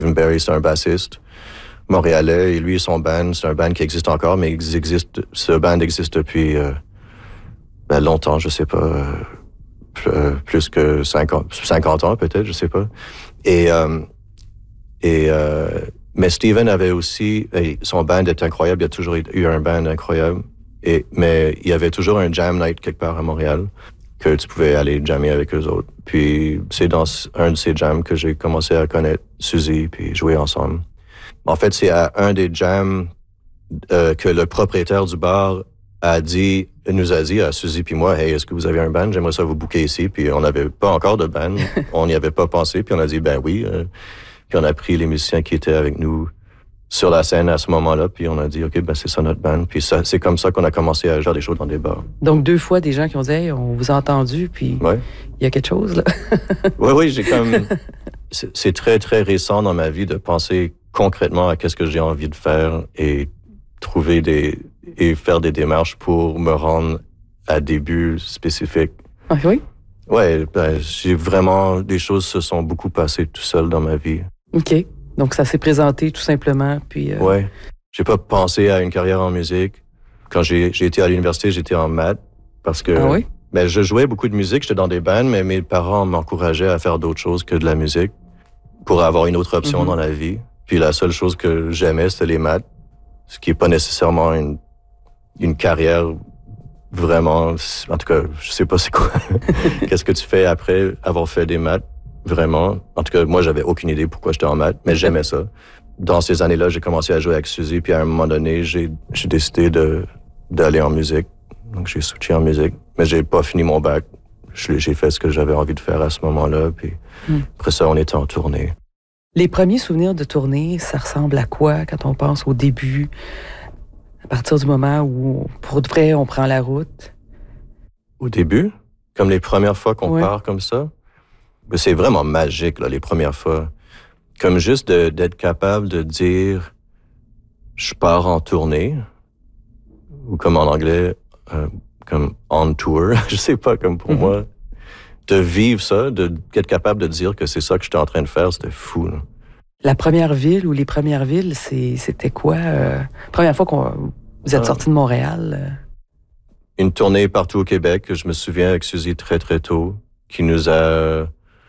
Stephen Barry, c'est un bassiste montréalais, et lui et son band, c'est un band qui existe encore, mais ce band existe depuis longtemps, je sais pas, plus que 50 ans peut-être, je sais pas. Mais Stephen avait aussi, son band est incroyable, il y a toujours eu un band incroyable, mais il y avait toujours un jam night quelque part à Montréal que tu pouvais aller jammer avec eux autres. Puis c'est dans un de ces jams que j'ai commencé à connaître Suzy puis jouer ensemble. En fait, c'est à un des jams que le propriétaire du bar nous a dit à Suzy puis moi, « Hey, est-ce que vous avez un band? J'aimerais ça vous booker ici. » Puis on n'avait pas encore de band. On n'y avait pas pensé. Puis on a dit, ben oui. Puis on a pris les musiciens qui étaient avec nous sur la scène à ce moment-là. Puis on a dit, OK, ben c'est ça notre band. Puis c'est comme ça qu'on a commencé à faire des shows dans des bars. Donc 2 fois, des gens qui ont dit, hey, on vous a entendu, puis il y a quelque chose, là. Oui, j'ai comme... C'est très, très récent dans ma vie de penser concrètement à qu'est-ce que j'ai envie de faire et faire des démarches pour me rendre à des buts spécifiques. Ah oui? Ouais, j'ai vraiment... Des choses se sont beaucoup passées tout seul dans ma vie. OK. Donc, ça s'est présenté tout simplement, puis... Ouais. J'ai pas pensé à une carrière en musique. Quand j'ai été à l'université, j'étais en maths parce que... Ah oui? Ben, je jouais beaucoup de musique, j'étais dans des bands, mais mes parents m'encourageaient à faire d'autres choses que de la musique pour avoir une autre option dans la vie. Puis la seule chose que j'aimais, c'était les maths, ce qui est pas nécessairement une carrière vraiment... En tout cas, je sais pas c'est quoi. Qu'est-ce que tu fais après avoir fait des maths? Vraiment. En tout cas, moi, j'avais aucune idée pourquoi j'étais en maths, mais j'aimais ça. Dans ces années-là, j'ai commencé à jouer avec Suzy, puis à un moment donné, j'ai décidé d'aller en musique. Donc, j'ai switché en musique. Mais j'ai pas fini mon bac. J'ai fait ce que j'avais envie de faire à ce moment-là, puis après ça, on était en tournée. Les premiers souvenirs de tournée, ça ressemble à quoi quand on pense au début, à partir du moment où, pour de vrai, on prend la route? Au début? Comme les premières fois qu'on part comme ça? C'est vraiment magique, là, les premières fois. Comme juste d'être capable de dire « je pars en tournée », ou comme en anglais, comme « on tour », je sais pas, comme pour moi. De vivre ça, d'être capable de dire que c'est ça que j'étais en train de faire, c'était fou, là. La première ville ou les premières villes, c'était quoi? Première fois vous êtes sorti de Montréal? Une tournée partout au Québec, que je me souviens avec Suzy très, très tôt, qui nous a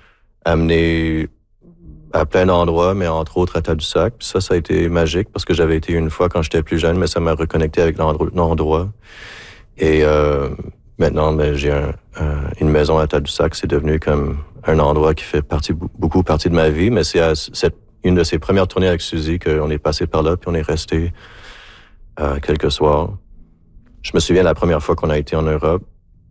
amené à plein d'endroits, mais entre autres à Tadoussac. Puis ça a été magique parce que j'avais été une fois quand j'étais plus jeune, mais ça m'a reconnecté avec l'endroit. Et maintenant, j'ai une maison à Tadoussac. C'est devenu comme un endroit qui fait beaucoup partie de ma vie, mais c'est une de ces premières tournées avec Suzy qu'on est passé par là, puis on est resté quelques soirs. Je me souviens la première fois qu'on a été en Europe,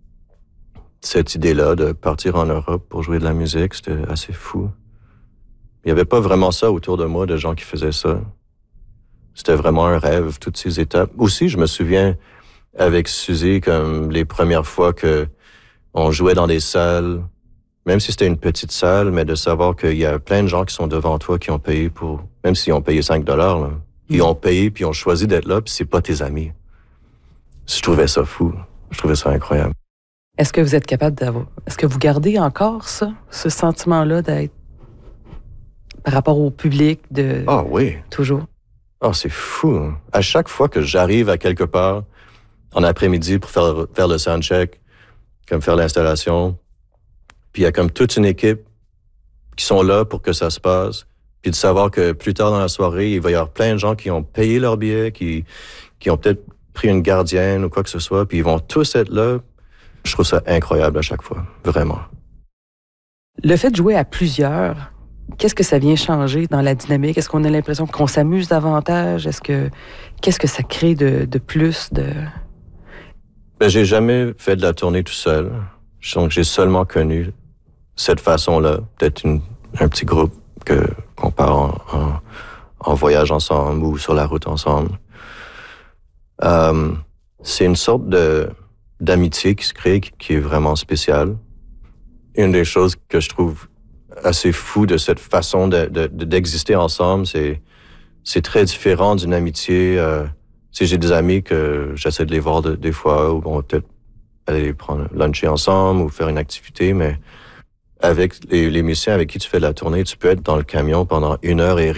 cette idée-là de partir en Europe pour jouer de la musique, c'était assez fou. Il n'y avait pas vraiment ça autour de moi, de gens qui faisaient ça. C'était vraiment un rêve, toutes ces étapes. Aussi, je me souviens avec Suzy, comme les premières fois que on jouait dans des salles, même si c'était une petite salle, mais de savoir qu'il y a plein de gens qui sont devant toi qui ont payé pour... Même s'ils ont payé 5 $, là, ils ont payé puis ils ont choisi d'être là, puis c'est pas tes amis. Je trouvais ça fou. Je trouvais ça incroyable. Est-ce que vous êtes capable d'avoir... Est-ce que vous gardez encore ça, ce sentiment-là d'être par rapport au public de... Ah oui. Toujours? Ah, c'est fou. Hein? À chaque fois que j'arrive à quelque part, en après-midi pour faire le soundcheck, comme faire l'installation, puis il y a comme toute une équipe qui sont là pour que ça se passe, puis de savoir que plus tard dans la soirée, il va y avoir plein de gens qui ont payé leur billet, qui ont peut-être pris une gardienne ou quoi que ce soit, puis ils vont tous être là. Je trouve ça incroyable à chaque fois, vraiment. Le fait de jouer à plusieurs, qu'est-ce que ça vient changer dans la dynamique? Est-ce qu'on a l'impression qu'on s'amuse davantage? Qu'est-ce que ça crée de plus de... Ben, j'ai jamais fait de la tournée tout seul. Donc, j'ai seulement connu cette façon-là, peut-être un petit groupe qu'on part en voyage ensemble ou sur la route ensemble. C'est une sorte d'amitié qui se crée, qui est vraiment spéciale. Une des choses que je trouve assez fou de cette façon d'exister ensemble, c'est très différent d'une amitié. J'ai des amis que j'essaie de les voir des fois, ou on va peut-être aller prendre luncher ensemble ou faire une activité, mais avec les musiciens avec qui tu fais de la tournée, tu peux être dans le camion pendant 1 heure et